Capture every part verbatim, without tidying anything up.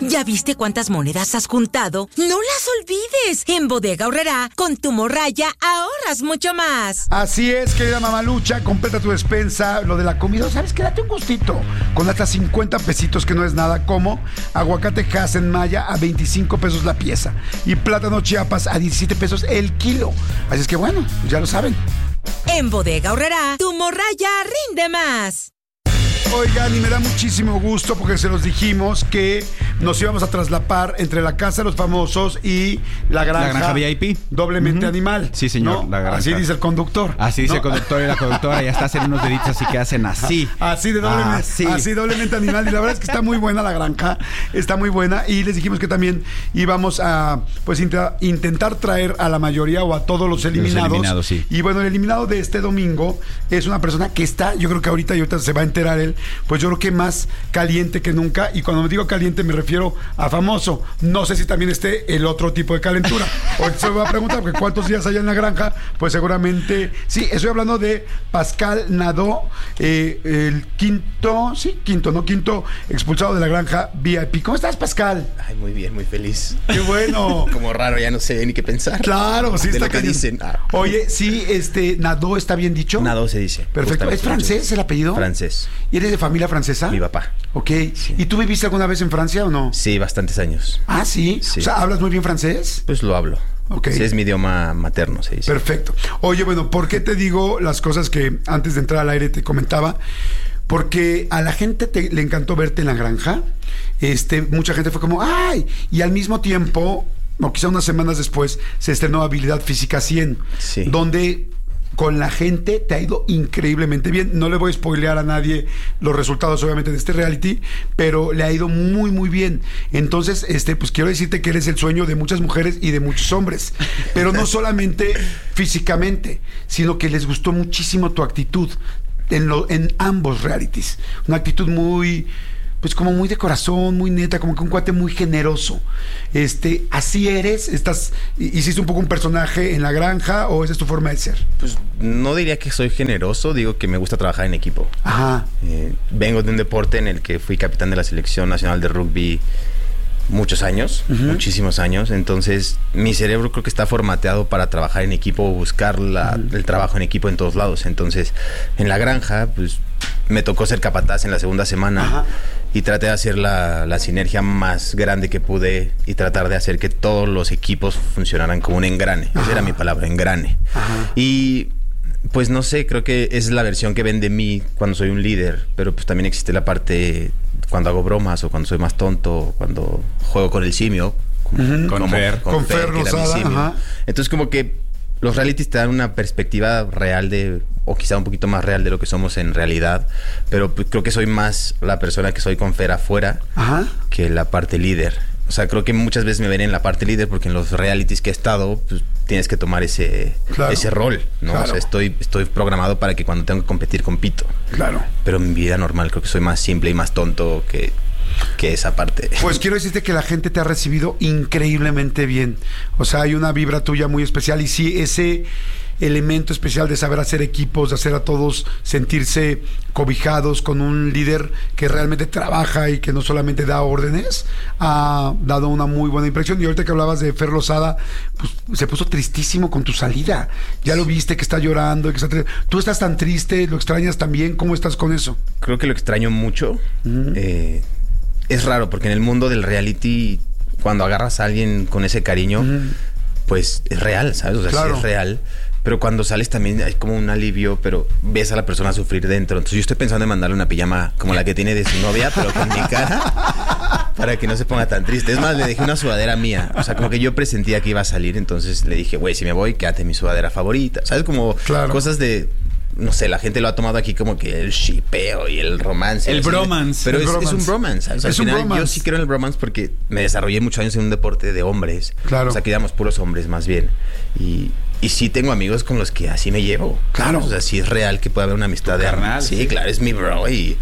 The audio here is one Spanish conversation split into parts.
¿Ya viste cuántas monedas has juntado? ¡No las olvides! En Bodega Aurrerá, con tu morralla, ahorras mucho más. Así es, querida mamalucha, completa tu despensa. Lo de la comida, ¿sabes qué? Date un gustito. Con hasta cincuenta pesitos, que no es nada, como aguacate Hass en Maya a veinticinco pesos la pieza. Y plátano Chiapas a diecisiete pesos el kilo. Así es que bueno, ya lo saben. En Bodega Aurrerá, tu morralla rinde más. Oigan, y me da muchísimo gusto porque se los dijimos que nos íbamos a traslapar entre la Casa de los Famosos y la granja, la granja V I P. Doblemente uh-huh. animal. Sí, señor, ¿no? la granja. Así dice el conductor. Así dice ¿no? el conductor y la conductora. Ya está haciendo unos deditos así que hacen así. Así de doblemente, así. así doblemente animal. Y la verdad es que está muy buena la granja. Está muy buena. Y les dijimos que también íbamos a pues int- intentar traer a la mayoría o a todos los eliminados. Los eliminados, sí. Y bueno, el eliminado de este domingo es una persona que está, yo creo que ahorita y ahorita se va a enterar él, pues yo creo que más caliente que nunca. Y cuando me digo caliente me refiero a famoso. No sé si también esté el otro tipo de calentura. Hoy se me va a preguntar, porque cuántos días hay en la granja, pues seguramente sí. Estoy hablando de Pascal Nadeau, eh, el quinto, sí, quinto, no quinto expulsado de la granja V I P. ¿Cómo estás, Pascal? Ay, muy bien, muy feliz. Qué bueno. Como raro, ya no sé ni qué pensar. Claro, sí de está lo que cañón. dicen. Ah. Oye, sí, este, Nadeau, ¿está bien dicho? Nadeau se dice. Perfecto. ¿Es francés el apellido? Francés. ¿Y eres de familia francesa? Mi papá. Ok. Sí. ¿Y tú viviste alguna vez en Francia o no? Sí, bastantes años. Ah, ¿sí? Sí. O sea, ¿hablas muy bien francés? Pues lo hablo. Ok. Sí, es mi idioma materno, se dice. Perfecto. Oye, bueno, ¿por qué te digo las cosas que antes de entrar al aire te comentaba? Porque a la gente te, le encantó verte en la granja. Este, mucha gente fue como, ¡ay! Y al mismo tiempo, o quizá unas semanas después, se estrenó Habilidad Física cien. Sí. Donde con la gente te ha ido increíblemente bien. No le voy a spoilear a nadie los resultados, obviamente, de este reality, pero le ha ido muy, muy bien. Entonces, este, pues quiero decirte que eres el sueño de muchas mujeres y de muchos hombres. Pero no solamente físicamente, sino que les gustó muchísimo tu actitud en, lo, en ambos realities. Una actitud muy... pues como muy de corazón, muy neta, como que un cuate muy generoso. Este, ¿así eres? ¿Estás, hiciste un poco un personaje en la granja o esa es tu forma de ser? Pues no diría que soy generoso, digo que me gusta trabajar en equipo. Ajá. Eh, vengo de un deporte en el que fui capitán de la selección nacional de rugby muchos años, uh-huh. muchísimos años. Entonces, mi cerebro creo que está formateado para trabajar en equipo o buscar la, uh-huh. el trabajo en equipo en todos lados. Entonces, en la granja, pues me tocó ser capataz en la segunda semana. Ajá. Y traté de hacer la, la sinergia más grande que pude y tratar de hacer que todos los equipos funcionaran como un engrane. Ajá. Esa era mi palabra, engrane. Ajá. Y pues no sé, creo que es la versión que ven de mí cuando soy un líder, pero pues también existe la parte cuando hago bromas o cuando soy más tonto, cuando juego con el simio. Uh-huh. Con Fer. Con, con Fer, Fer Rosada. Entonces como que los realities te dan una perspectiva real de, o quizá un poquito más real de lo que somos en realidad, pero creo que soy más la persona que soy con Fer afuera. Ajá. Que la parte líder. O sea, creo que muchas veces me ven en la parte líder porque en los realities que he estado, pues tienes que tomar ese, claro. ese rol, ¿no? Claro. O sea, estoy, estoy programado para que cuando tengo que competir, compito. Claro. Pero en mi vida normal creo que soy más simple y más tonto que... que esa parte. Pues quiero decirte que la gente te ha recibido increíblemente bien. O sea, hay una vibra tuya muy especial y sí, ese elemento especial de saber hacer equipos, de hacer a todos sentirse cobijados con un líder que realmente trabaja y que no solamente da órdenes, ha dado una muy buena impresión. Y ahorita que hablabas de Fer Lozada, pues se puso tristísimo con tu salida. Ya lo viste que está llorando, que está tri- tú estás tan triste, lo extrañas también. ¿Cómo estás con eso? Creo que lo extraño mucho. Uh-huh. Eh, es raro porque en el mundo del reality, cuando agarras a alguien con ese cariño, uh-huh. pues es real, ¿sabes? O sea, claro. sí es real. Pero cuando sales también hay como un alivio, pero ves a la persona sufrir dentro. Entonces yo estoy pensando en mandarle una pijama como la que tiene de su novia, pero con mi cara, para que no se ponga tan triste. Es más, le dejé una sudadera mía. O sea, como que yo presentía que iba a salir, entonces le dije, güey, si me voy, quédate mi sudadera favorita. ¿Sabes? Como claro. cosas de... No sé, la gente lo ha tomado aquí como que el shipeo y el romance. El bromance. Pero el es, bromance. es un bromance. O sea, es al final, un bromance. Yo sí creo en el bromance porque me desarrollé muchos años en un deporte de hombres. Claro. O sea, que digamos puros hombres más bien. Y, y sí tengo amigos con los que así me llevo. Claro. O sea, sí es real que puede haber una amistad de carnal. Sí, sí, claro, es mi bro y...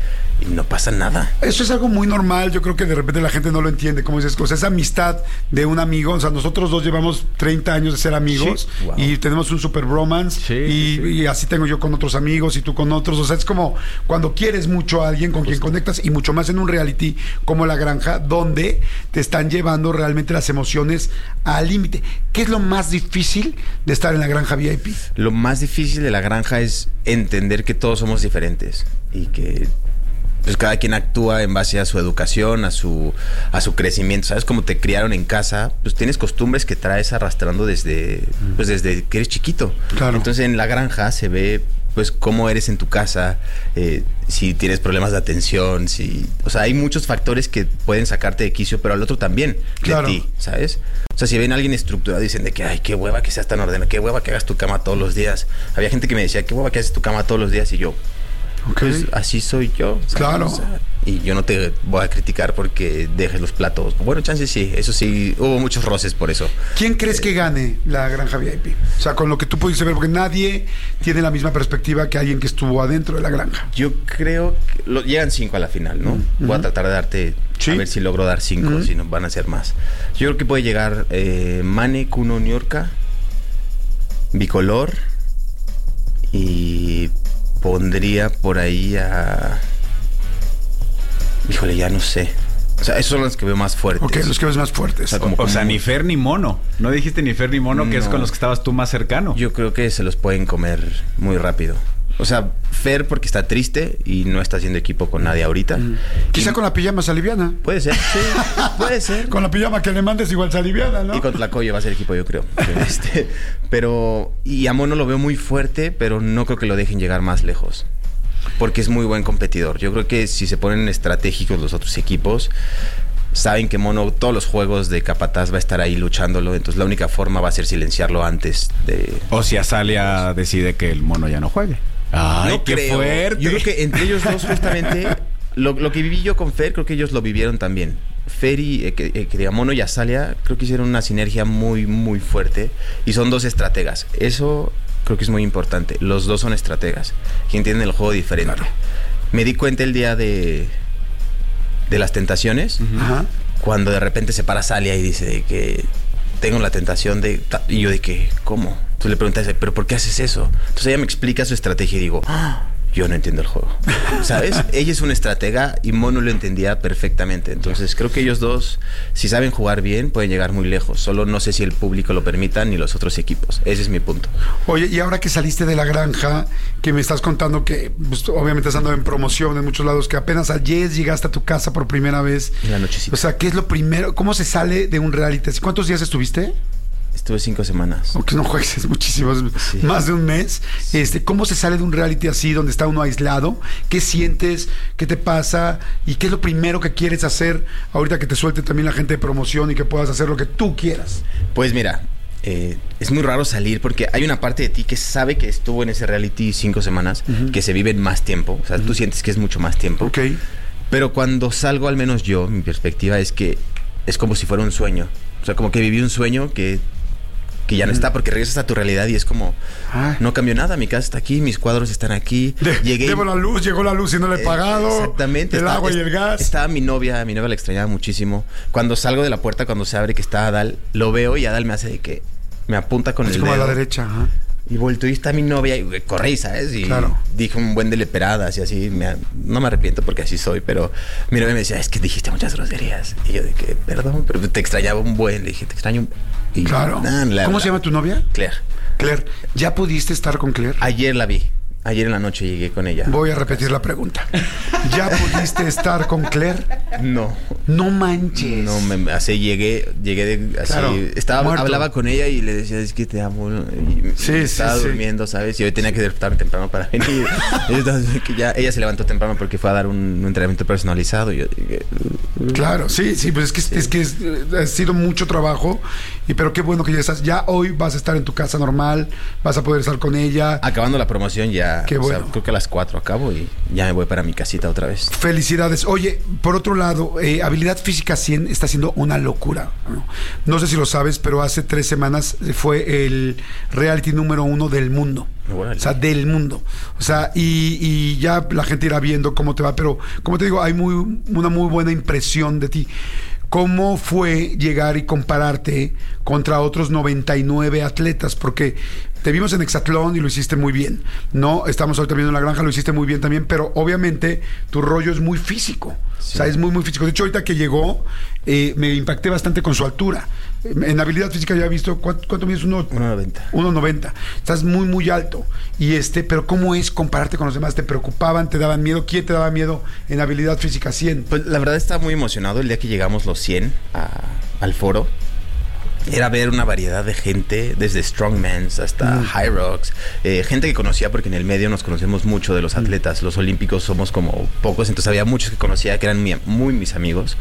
y no pasa nada. Eso es algo muy normal, yo creo que de repente la gente no lo entiende, como dices, o sea, esa amistad de un amigo, o sea, nosotros dos llevamos treinta años de ser amigos, Sí. Wow. y tenemos un super bromance, Sí, y, sí, sí. y así tengo yo con otros amigos y tú con otros, o sea, es como cuando quieres mucho a alguien con quien conectas, y mucho más en un reality como La Granja, donde te están llevando realmente las emociones al límite. ¿Qué es lo más difícil de estar en La Granja V I P? Lo más difícil de La Granja es entender que todos somos diferentes y que pues cada quien actúa en base a su educación, a su a su crecimiento. ¿Sabes? Como te criaron en casa, pues tienes costumbres que traes arrastrando desde pues desde que eres chiquito. Claro. Entonces en La Granja se ve pues cómo eres en tu casa, eh, si tienes problemas de atención, si, o sea, hay muchos factores que pueden sacarte de quicio, pero al otro también, Claro. de ti, ¿sabes? O sea, si ven a alguien estructurado, dicen de que, ay, qué hueva que seas tan ordenado, qué hueva que hagas tu cama todos los días. Había gente que me decía, qué hueva que haces tu cama todos los días, y yo, Ok. pues así soy yo. ¿sabes? Claro. O sea, y yo no te voy a criticar porque dejes los platos. Bueno, chances sí, eso sí, hubo muchos roces por eso. ¿Quién crees que gane La Granja V I P? O sea, con lo que tú pudiste ver, porque nadie tiene la misma perspectiva que alguien que estuvo adentro de la granja. Yo creo que lo- llegan cinco a la final, ¿no? Voy a tratar de darte, Sí. a ver si logro dar cinco, Ujú. si no van a ser más. Yo creo que puede llegar eh, Mane, Kuno, Niurka, Bicolor, y pondría por ahí a... Híjole, ya no sé. O sea, esos son los que veo más fuertes. Ok, los que ves más fuertes. O sea, como- O sea, ni Fer ni Mono. No dijiste ni Fer ni Mono, que es No. con los que estabas tú más cercano. Yo creo que se los pueden comer muy rápido. O sea, Fer porque está triste y no está haciendo equipo con nadie ahorita. Quizá Y- con la pijama se aliviana. Puede ser, sí, puede ser. Con la pijama que le mandes igual se aliviana, ¿no? Y con Tlacoyo va a ser equipo, yo creo. Este, pero, y a Mono lo veo muy fuerte, pero no creo que lo dejen llegar más lejos. Porque es muy buen competidor. Yo creo que si se ponen estratégicos los otros equipos, saben que Mono todos los juegos de Capataz va a estar ahí luchándolo. Entonces la única forma va a ser silenciarlo antes de... O si Azalia decide que el Mono ya no juegue. Ay, No qué creo. fuerte. Yo creo que entre ellos dos, justamente, lo, lo que viví yo con Fer, creo que ellos lo vivieron también. Fer y, eh, que, eh, que diga, Mono y Azalia, creo que hicieron una sinergia muy, muy fuerte. Y son dos estrategas. Eso creo que es muy importante. Los dos son estrategas, que entienden el juego diferente. Claro. Me di cuenta el día de, de las tentaciones, Ajá. cuando de repente se para Azalia y dice de que tengo la tentación de... ta- Y yo de que, ¿cómo? Entonces le pregunté, ¿pero por qué haces eso? Entonces ella me explica su estrategia y digo, "Ah, yo no entiendo el juego". ¿Sabes? Ella es una estratega y Mono lo entendía perfectamente. Entonces creo que ellos dos, si saben jugar bien, pueden llegar muy lejos. Solo no sé si el público lo permita ni los otros equipos. Ese es mi punto. Oye, y ahora que saliste de la granja, que me estás contando que pues, obviamente has andado en promoción en muchos lados, que apenas ayer llegaste a tu casa por primera vez. En la nochecita. O sea, ¿qué es lo primero? ¿Cómo se sale de un reality? ¿Cuántos días estuviste? Estuve cinco semanas. Aunque no juegues muchísimos, Sí. más de un mes. Este, ¿cómo se sale de un reality así donde está uno aislado? ¿Qué sientes? ¿Qué te pasa? ¿Y qué es lo primero que quieres hacer ahorita que te suelte también la gente de promoción y que puedas hacer lo que tú quieras? Pues mira, eh, es muy raro salir porque hay una parte de ti que sabe que estuvo en ese reality cinco semanas, que se vive en más tiempo. O sea, tú sientes que es mucho más tiempo. Ok. Pero cuando salgo, al menos yo, mi perspectiva es que es como si fuera un sueño. O sea, como que viví un sueño que, que ya no está, porque regresas a tu realidad y es como, Ah. no cambió nada, mi casa está aquí, mis cuadros están aquí. De- Llegué. Debo la luz, llegó la luz y no le he Eh, pagado. Exactamente. El Está- agua y es- el gas. Estaba mi novia, mi novia la extrañaba muchísimo. Cuando salgo de la puerta, cuando se abre que está Adal, lo veo y Adal me hace de que me apunta con Es el como a dedo. la derecha. Ajá. Y volteo y está mi novia y corrí, ¿sabes? Y Claro. dije un buen de leperadas y así. Me, no me arrepiento porque así soy, pero mi novia me decía, es que dijiste muchas groserías. Y yo de que, perdón, pero te extrañaba un buen. Le dije, te extraño un... Y, Claro. nah, la- ¿Cómo se llama tu novia? Claire. Claire. ¿Ya pudiste estar con Claire? Ayer la vi. Ayer en la noche llegué con ella. Voy a repetir la pregunta. ¿Ya pudiste estar con Claire? No. No manches. No, me, así llegué, llegué de, así, Claro, estaba, muerto. hablaba con ella y le decía, es que te amo, y, Sí, y sí, estaba sí. durmiendo, ¿sabes? Y hoy tenía que despertarme temprano para venir. Y entonces, que ya, ella se levantó temprano porque fue a dar un, un entrenamiento personalizado y yo dije, Claro, sí, sí, pues es que, es que es- ha sido mucho trabajo, y pero qué bueno que ya estás, ya hoy vas a estar en tu casa normal, vas a poder estar con ella. acabando la promoción ya, Qué o sea, bueno. creo que a las cuatro acabo y ya me voy para mi casita otra vez. Felicidades. Oye, por otro lado, eh, Habilidad Física cien está siendo una locura, ¿no? No sé si lo sabes, pero hace tres semanas fue el reality número uno del mundo. Órale. O sea, del mundo. O sea, y, y ya la gente irá viendo cómo te va, pero como te digo, hay muy, una muy buena impresión de ti. ¿Cómo fue llegar y compararte contra otros noventa y nueve atletas? Porque te vimos en Hexatlón y lo hiciste muy bien, ¿no? Estamos ahorita viendo en La Granja, lo hiciste muy bien también, pero obviamente tu rollo es muy físico. Sí. O sea, es muy, muy físico. De hecho, ahorita que llegó, eh, me impacté bastante con su altura. En habilidad física ya he visto, ¿cuánto, cuánto mides? uno noventa. uno noventa. Estás muy, muy alto. Y este, pero ¿cómo es compararte con los demás? ¿Te preocupaban? ¿Te daban miedo? ¿Quién te daba miedo en habilidad física cien? Pues la verdad estaba muy emocionado el día que llegamos los cien a, al foro. Era ver una variedad de gente, desde strongmans hasta mm. high rocks, eh, gente que conocía, porque en el medio nos conocemos mucho de los atletas. Los olímpicos somos como pocos, entonces había muchos que conocía que eran muy, muy mis amigos.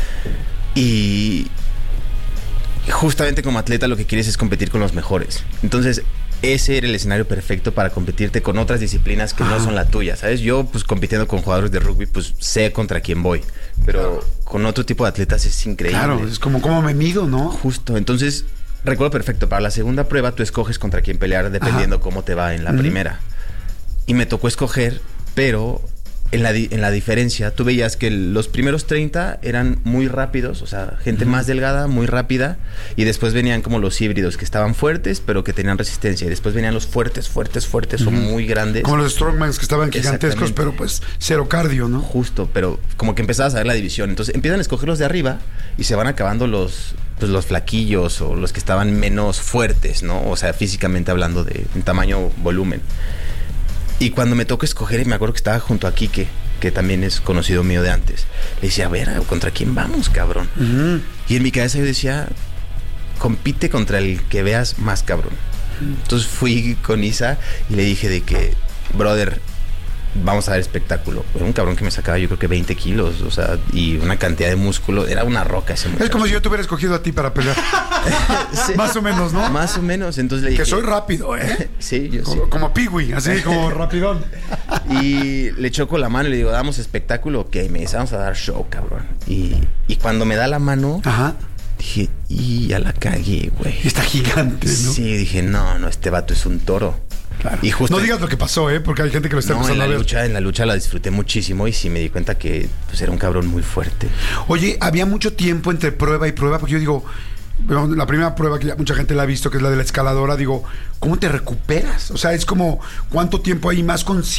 Y justamente como atleta lo que quieres es competir con los mejores. Entonces ese era el escenario perfecto para competirte con otras disciplinas que ah. no son la tuya, ¿sabes? Yo, pues, compitiendo con jugadores de rugby, pues, sé contra quién voy. Pero claro, con otro tipo de atletas es increíble. Claro, es como cómo me mido, ¿no? Justo. Entonces, recuerdo perfecto. Para la segunda prueba, tú escoges contra quién pelear dependiendo Ajá. cómo te va en la uh-huh. primera. Y me tocó escoger, pero en la, di- en la diferencia, tú veías que los primeros treinta eran muy rápidos, o sea, gente uh-huh. más delgada, muy rápida, y después venían como los híbridos, que estaban fuertes, pero que tenían resistencia, y después venían los fuertes, fuertes, fuertes, uh-huh. o muy grandes. Como los strongmans, que estaban gigantescos, pero pues cero cardio, ¿no? Justo, pero como que empezabas a ver la división. Entonces empiezan a escoger los de arriba, y se van acabando los, pues, los flaquillos, o los que estaban menos fuertes, ¿no? O sea, físicamente hablando de en tamaño, volumen. Y cuando me tocó escoger, y me acuerdo que estaba junto a Quique, que también es conocido mío de antes, le decía, a ver, ¿contra quién vamos, cabrón? Uh-huh. Y en mi cabeza yo decía, compite contra el que veas más cabrón. Uh-huh. Entonces fui con Isa y le dije de que, brother, vamos a ver espectáculo. Era un cabrón que me sacaba yo creo que veinte kilos, o sea, y una cantidad de músculo. Era una roca ese muchacho. Es como si yo te hubiera escogido a ti para pelear. Sí. Más o menos, ¿no? Más o menos. Entonces le dije, que soy rápido, ¿eh? Sí, yo como, sí. Como Pee-wee, así como rapidón. Y le choco la mano y le digo, ¿damos espectáculo? Ok, me dice, vamos a dar show, cabrón. Y, y cuando me da la mano, Ajá. dije, y ya la cagué, güey. Está gigante, ¿no? Sí, dije, no, no, este vato es un toro. Claro. Y justo no digas lo que pasó, ¿eh? Porque hay gente que lo está no, empezando en la a ver. lucha, en la lucha la disfruté muchísimo y sí me di cuenta que pues, era un cabrón muy fuerte. Oye, había mucho tiempo entre prueba y prueba, porque yo digo, la primera prueba que ya mucha gente la ha visto, que es la de la escaladora, digo, ¿cómo te recuperas? O sea, es como, ¿cuánto tiempo hay más consciente?